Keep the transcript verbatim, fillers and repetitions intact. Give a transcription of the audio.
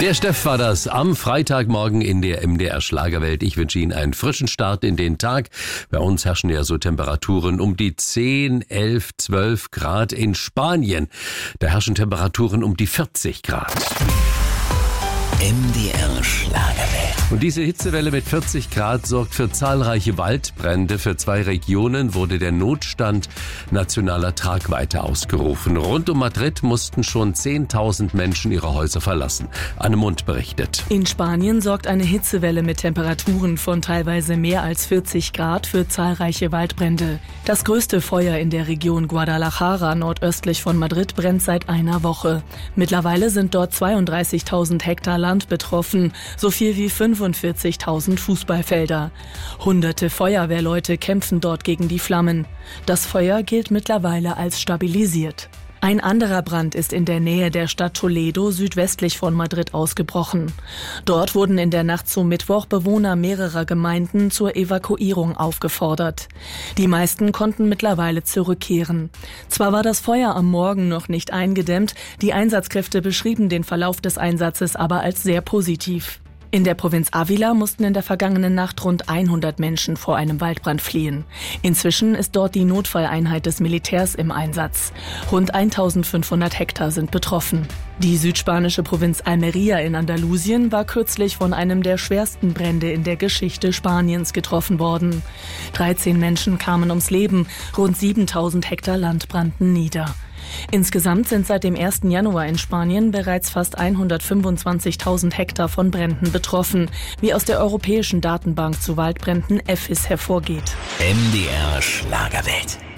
Der Steff war das am Freitagmorgen in der M D R Schlagerwelt. Ich wünsche Ihnen einen frischen Start in den Tag. Bei uns herrschen ja so Temperaturen um die zehn, elf, zwölf Grad. In Spanien, da herrschen Temperaturen um die vierzig Grad. M D R Schlagerwelt. Und diese Hitzewelle mit vierzig Grad sorgt für zahlreiche Waldbrände. Für zwei Regionen wurde der Notstand nationaler Tragweite ausgerufen. Rund um Madrid mussten schon zehntausend Menschen ihre Häuser verlassen. Anne Mund berichtet. In Spanien sorgt eine Hitzewelle mit Temperaturen von teilweise mehr als vierzig Grad für zahlreiche Waldbrände. Das größte Feuer in der Region Guadalajara, nordöstlich von Madrid, brennt seit einer Woche. Mittlerweile sind dort zweiunddreißigtausend Hektar Land betroffen, so viel wie fünfundvierzigtausend Fußballfelder. Hunderte Feuerwehrleute kämpfen dort gegen die Flammen. Das Feuer gilt mittlerweile als stabilisiert. Ein anderer Brand ist in der Nähe der Stadt Toledo südwestlich von Madrid ausgebrochen. Dort wurden in der Nacht zum Mittwoch Bewohner mehrerer Gemeinden zur Evakuierung aufgefordert. Die meisten konnten mittlerweile zurückkehren. Zwar war das Feuer am Morgen noch nicht eingedämmt, die Einsatzkräfte beschrieben den Verlauf des Einsatzes aber als sehr positiv. In der Provinz Ávila mussten in der vergangenen Nacht rund hundert Menschen vor einem Waldbrand fliehen. Inzwischen ist dort die Notfalleinheit des Militärs im Einsatz. Rund eintausendfünfhundert Hektar sind betroffen. Die südspanische Provinz Almería in Andalusien war kürzlich von einem der schwersten Brände in der Geschichte Spaniens getroffen worden. dreizehn Menschen kamen ums Leben, rund siebentausend Hektar Land brannten nieder. Insgesamt sind seit dem ersten Januar in Spanien bereits fast hundertfünfundzwanzigtausend Hektar von Bränden betroffen, wie aus der europäischen Datenbank zu Waldbränden E F I S hervorgeht. M D R Schlagerwelt.